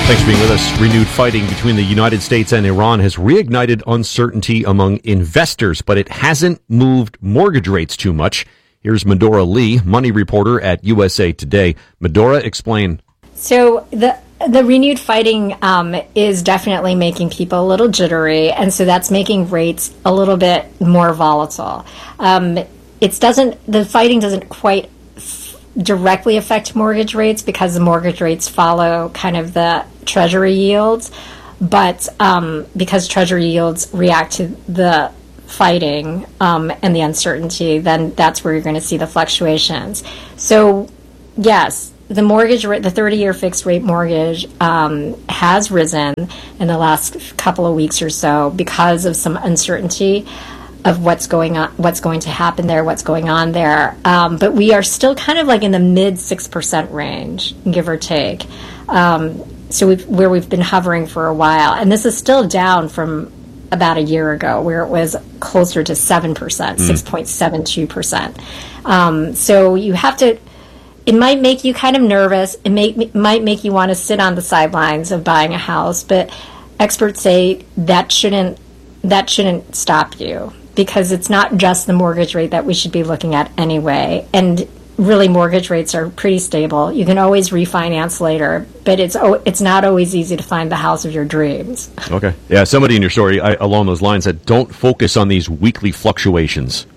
Thanks for being with us. Renewed fighting between the United States and Iran has reignited uncertainty among investors, but it hasn't moved mortgage rates too much. Here's Medora Lee, money reporter at USA Today. Medora, explain. So the renewed fighting is definitely making people a little jittery, and so that's making rates a little bit more volatile. The fighting doesn't quite directly affect mortgage rates because the mortgage rates follow kind of the Treasury yields, but because Treasury yields react to the fighting and the uncertainty, then that's where you're going to see the fluctuations. So, yes, the mortgage rate, the 30-year fixed rate mortgage has risen in the last couple of weeks or so because of some uncertainty of what's going to happen there, what's going on there. But we are still kind of like in the mid 6% range, give or take. So where we've been hovering for a while. And this is still down from about a year ago where it was closer to 7%, 6.72%. So you have to, it might make you kind of nervous. It might make you want to sit on the sidelines of buying a house, but experts say that shouldn't stop you, because it's not just the mortgage rate that we should be looking at anyway. And really, mortgage rates are pretty stable. You can always refinance later, but it's not always easy to find the house of your dreams. Okay. Yeah, somebody in your story along those lines said, don't focus on these weekly fluctuations.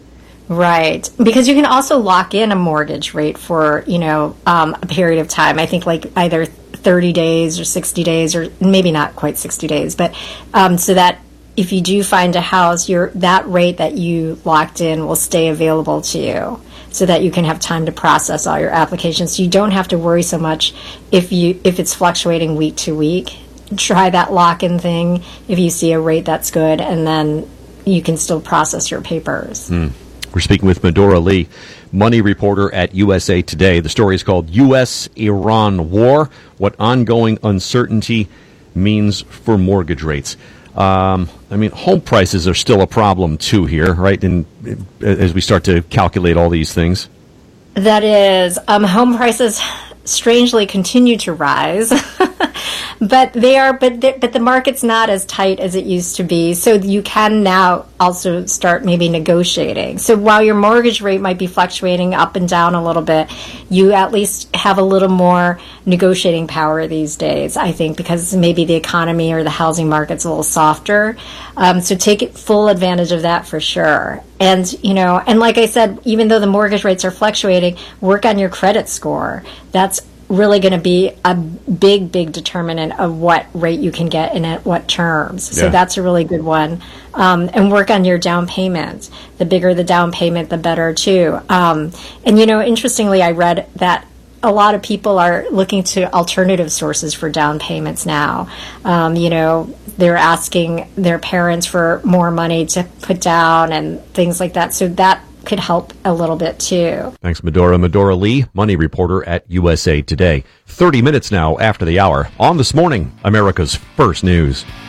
Right. Because you can also lock in a mortgage rate for, a period of time. I think like either 30 days or 60 days, or maybe not quite 60 days, but so that if you do find a house, that rate that you locked in will stay available to you, so that you can have time to process all your applications. So you don't have to worry so much if it's fluctuating week to week. Try that lock-in thing if you see a rate that's good, and then you can still process your papers. We're speaking with Medora Lee, money reporter at USA Today. The story is called U.S.-Iran War, What Ongoing Uncertainty Means for Mortgage Rates. Home prices are still a problem too here, right? And as we start to calculate all these things. That is, home prices strangely continue to rise, but the market's not as tight as it used to be. So you can now also start maybe negotiating. So while your mortgage rate might be fluctuating up and down a little bit, you at least have a little more negotiating power these days, I think, because maybe the economy or the housing market's a little softer. So take full advantage of that for sure. And, and like I said, even though the mortgage rates are fluctuating, work on your credit score. That's really going to be a big determinant of what rate you can get and at what terms. So that's a really good one. And work on your down payment. The bigger the down payment, the better too. And, interestingly, I read that a lot of people are looking to alternative sources for down payments now. They're asking their parents for more money to put down and things like that. So that could help a little bit too. Thanks, Medora. Medora Lee, money reporter at USA Today. 30 minutes now after the hour on This Morning, America's First News.